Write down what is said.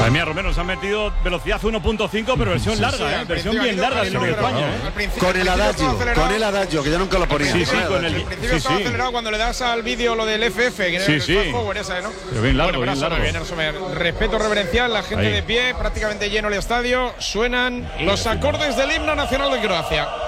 Madre mía, Romero, nos han metido velocidad 1.5, pero versión larga, versión bien larga del Himno de España. Con el adagio, que yo nunca lo ponía. Sí, con el. Al principio estaba acelerado cuando le das al vídeo lo del FF, que era el fast forward, esa, ¿no? Pero bien largo, bueno, bien largo. Bien, respeto reverencial, la gente de pie, prácticamente lleno el estadio. Suenan los acordes del himno nacional de Croacia.